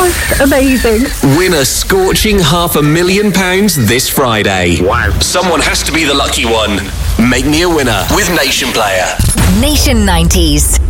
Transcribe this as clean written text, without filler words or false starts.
Oh, amazing. Win a scorching £500,000 this Friday. Wow. Someone has to be the lucky one. Make me a winner with Nation Player. Nation 90s.